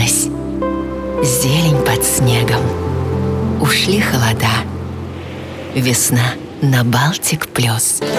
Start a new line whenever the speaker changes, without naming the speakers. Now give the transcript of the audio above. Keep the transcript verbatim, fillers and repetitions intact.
вернулась. Зелень под снегом. Ушли холода. Весна на Балтик плюс.